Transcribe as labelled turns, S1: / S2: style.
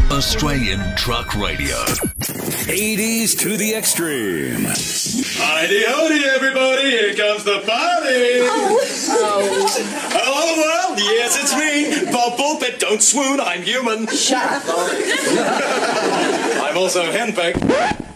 S1: Australian Truck Radio.
S2: 80s to the extreme.
S3: Howdy, everybody. Here comes the party. Hello, world. Yes, it's me. Bob Bullpit. Don't swoon. I'm human.
S4: Shut up.
S3: I'm also henpecked.